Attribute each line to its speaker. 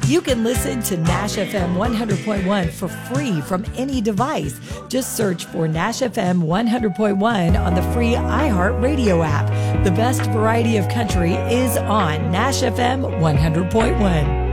Speaker 1: You can listen to Nash FM 100.1 for free from any device. Just search for Nash FM 100.1 on the free iHeartRadio app. The best variety of country is on Nash FM 100.1.